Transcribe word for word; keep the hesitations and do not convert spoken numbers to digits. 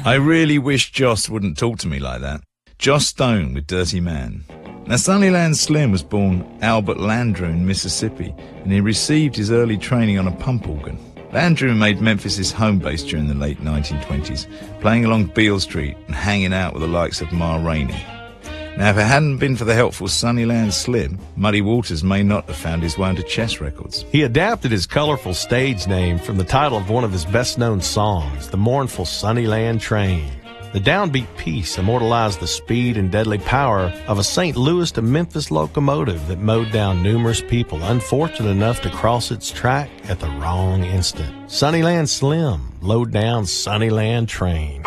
I really wish Joss wouldn't talk to me like that. Joss Stone with Dirty Man. Now, Sunnyland Slim was born Albert Landrew in Mississippi, and he received his early training on a pump organ. Landrew made Memphis his home base during the late nineteen twenties, playing along Beale Street and hanging out with the likes of Ma Rainey. Now, if it hadn't been for the helpful Sunnyland Slim, Muddy Waters may not have found his way into Chess Records. He adapted his colorful stage name from the title of one of his best-known songs, The Mournful Sunnyland Train. The downbeat piece immortalized the speed and deadly power of a Saint Louis to Memphis locomotive that mowed down numerous people unfortunate enough to cross its track at the wrong instant. Sunnyland Slim, low down Sunnyland Train.